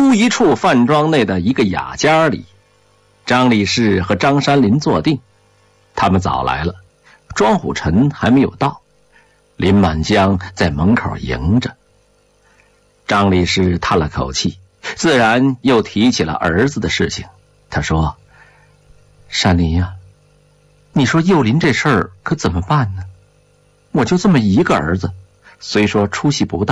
都一处饭庄内的一个雅间里，张理事和张山林坐定。他们早来了，庄虎臣还没有到，林满江在门口迎着。张理事叹了口气，自然又提起了儿子的事情。他说：山林呀，你说幼林这事儿可怎么办呢？我就这么一个儿子，虽说出息不大，